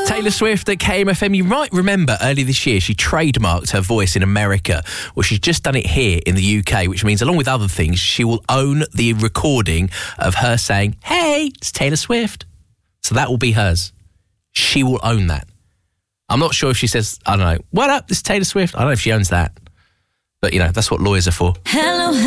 Taylor Swift at KMFM. You might remember earlier this year she trademarked her voice in America. Well, she's just done it here in the UK, which means, along with other things, she will own the recording of her saying, "Hey, it's Taylor Swift." So that will be hers. She will own that. I'm not sure if she says, I don't know, "What up, this is Taylor Swift." I don't know if she owns that. But, you know, that's what lawyers are for. Hello.